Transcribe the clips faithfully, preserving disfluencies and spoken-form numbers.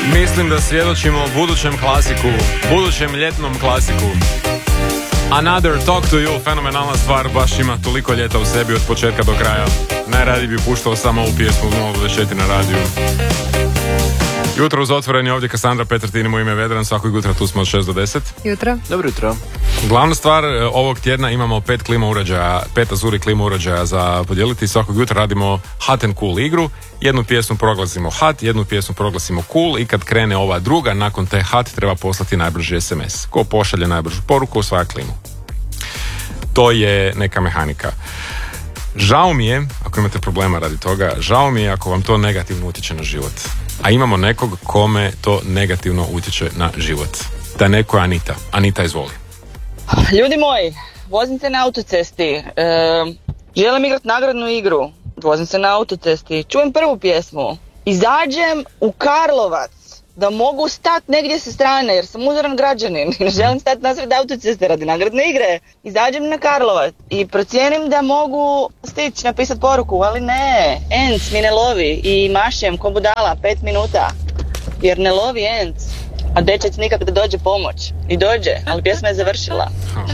Mislim da svjedočimo budućem klasiku, budućem ljetnom klasiku. Another Talk to You, fenomenalna stvar, baš ima toliko ljeta u sebi od početka do kraja. Najradije bi puštao samo ovu pjesmu u nula dvadeset četiri na radiju. Jutro uz otvoren je ovdje Kassandra Petrtin u ime Vedran, svakog jutra tu smo od šest do deset. Jutro. Dobro jutro. Glavna stvar ovog tjedna imamo pet klima uređaja, pet Azuri klima uređaja za podijeliti. Svakog jutra radimo hot and cool igru. Jednu pjesmu proglasimo hot, jednu pjesmu proglasimo cool i kad krene ova druga, nakon te hot treba poslati najbrži es em es. Ko pošalje najbržu poruku osvaja klimu. To je neka mehanika. Žao mi je, ako imate problema radi toga, žao mi je ako vam to negativno utječe na život. A imamo nekog kome to negativno utječe na život. Ta neko je Anita. Anita, izvoli. Ljudi moji, vozim se na autocesti. E, želim igrati nagradnu igru. Vozim se na autocesti. Čujem prvu pjesmu. Izađem u Karlovac da mogu stati negdje sa strane jer sam uzoran građanin i ne želim stati nasred autoceste radi nagradne igre. Izađem na Karlovac i procijenim da mogu stići napisati poruku, ali ne, Enc mi ne lovi i mašem ko budala pet minuta jer ne lovi Enc, a dečec nikak da dođe pomoć. I dođe, ali pjesma je završila.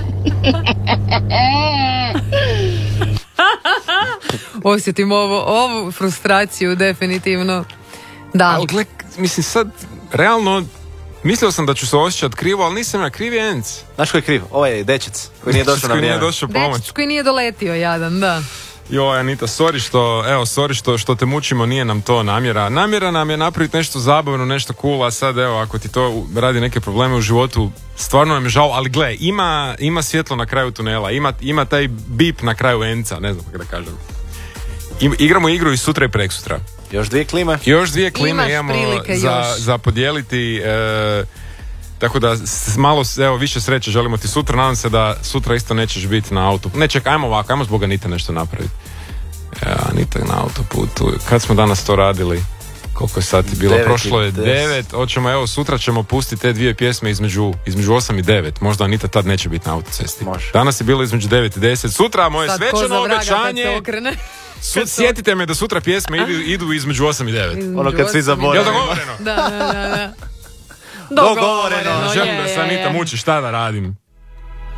Osjetim ovo, ovu frustraciju definitivno. Da. Ali gle, mislim sad, realno, mislio sam da ću se osjećati krivo, ali nisam ja kriv je Enc. Znaš ko je kriv? Ovo je dečec koji nije došao na koji nije vrijeme. došao pomoć. Dečec koji nije doletio jadan, da. Joj, Anita, sorry što, evo, sorry što, što te mučimo, nije nam to namjera. Namjera nam je napraviti nešto zabavno, nešto cool, a sad, evo, ako ti to radi neke probleme u životu, stvarno nam je žao, ali gle, ima, ima svjetlo na kraju tunela, ima, ima taj bip na kraju enca, ne znam kako da kažem. I, igramo igru i sutra i preksutra. Još dvije klime. Još dvije klime Imaš imamo prilike za, još. za podijeliti, e, tako da s- malo, evo, više sreće želimo ti sutra, nadam se da sutra isto nećeš biti na autu. Ne, čekaj, ajmo ovako, ajmo zbog Anite nešto napraviti. E, Anita na autoputu, kad smo danas to radili? Koliko je sati bilo? Devet i Prošlo je deset. devet, hoćemo, evo, sutra ćemo pustiti te dvije pjesme između, između osam i devet, možda Anita tad neće biti na autocesti. Može. Danas je bilo između devet i deset, sutra moje Sad ko svečano za vraga kad se obećanje, okrene. su, sjetite me da sutra pjesme idu, idu između osam i devet. Ono kad svi zaborave. Jel dogovoreno? Da, da, da, da. Dogovoreno. Želim je, da se je, Anita je. muči, šta da radim?